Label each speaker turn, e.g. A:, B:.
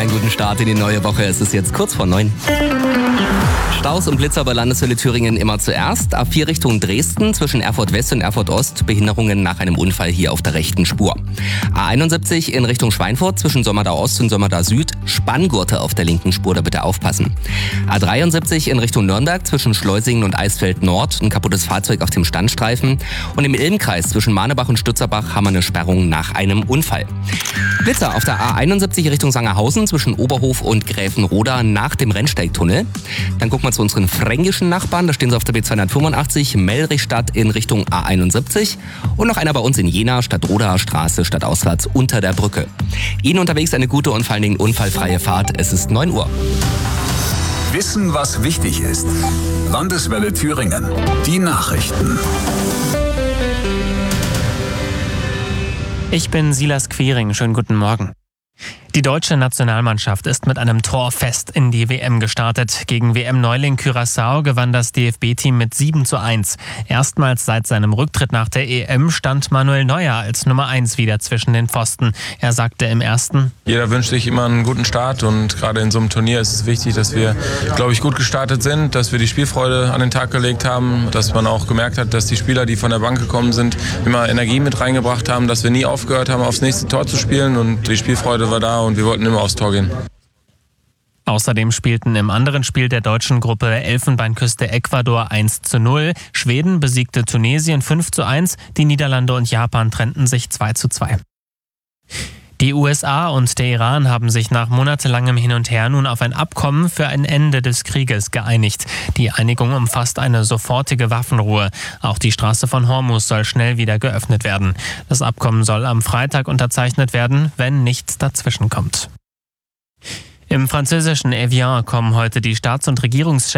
A: einen guten Start in die neue Woche. Es ist jetzt kurz vor 9. Staus und Blitzer bei Landeshölle Thüringen immer zuerst. A4 Richtung Dresden zwischen Erfurt West und Erfurt Ost. Behinderungen nach einem Unfall hier auf der rechten Spur. A71 in Richtung Schweinfurt zwischen Sommerdau Ost und Sommerdau Süd. Spanngurte auf der linken Spur, da bitte aufpassen. A73 in Richtung Nürnberg zwischen Schleusingen und Eisfeld Nord. Ein kaputtes Fahrzeug auf dem Standstreifen. Und im Ilmkreis zwischen Manebach und Stutzerbach haben wir eine Sperrung nach einem Unfall. Blitzer auf der A71 Richtung Sangerhausen zwischen Oberhof und Gräfenroda nach dem Rennsteigtunnel. Dann gucken wir zu unseren fränkischen Nachbarn. Da stehen sie auf der B285 Mellrichstadt in Richtung A71. Und noch einer bei uns in Jena, Stadtrodaer Straße, stadtauswärts unter der Brücke. Ihnen unterwegs eine gute und vor allen Dingen unfallfreie Fahrt. Es ist 9 Uhr.
B: Wissen, was wichtig ist. Landeswelle Thüringen. Die Nachrichten.
C: Ich bin Silas Quiring. Schönen guten Morgen. Die deutsche Nationalmannschaft ist mit einem Torfest in die WM gestartet. Gegen WM-Neuling Curaçao gewann das DFB-Team mit 7:1. Erstmals seit seinem Rücktritt nach der EM stand Manuel Neuer als Nummer 1 wieder zwischen den Pfosten. Er sagte im ersten:
D: Jeder wünscht sich immer einen guten Start und gerade in so einem Turnier ist es wichtig, dass wir, glaube ich, gut gestartet sind, dass wir die Spielfreude an den Tag gelegt haben, dass man auch gemerkt hat, dass die Spieler, die von der Bank gekommen sind, immer Energie mit reingebracht haben, dass wir nie aufgehört haben, aufs nächste Tor zu spielen und die Spielfreude war da und wir wollten immer aufs Tor gehen.
C: Außerdem spielten im anderen Spiel der deutschen Gruppe Elfenbeinküste Ecuador 1:0. Schweden besiegte Tunesien 5:1. Die Niederlande und Japan trennten sich 2:2. Die USA und der Iran haben sich nach monatelangem Hin und Her nun auf ein Abkommen für ein Ende des Krieges geeinigt. Die Einigung umfasst eine sofortige Waffenruhe. Auch die Straße von Hormuz soll schnell wieder geöffnet werden. Das Abkommen soll am Freitag unterzeichnet werden, wenn nichts dazwischenkommt. Im französischen Evian kommen heute die Staats- und Regierungschefs